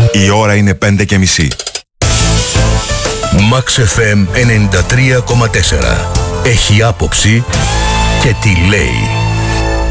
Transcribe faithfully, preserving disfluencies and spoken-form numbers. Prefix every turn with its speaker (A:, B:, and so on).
A: Η ώρα είναι πέντε και μισή.
B: Max εφ εμ ενενήντα τρία κόμμα τέσσερα. Έχει άποψη και τι λέει.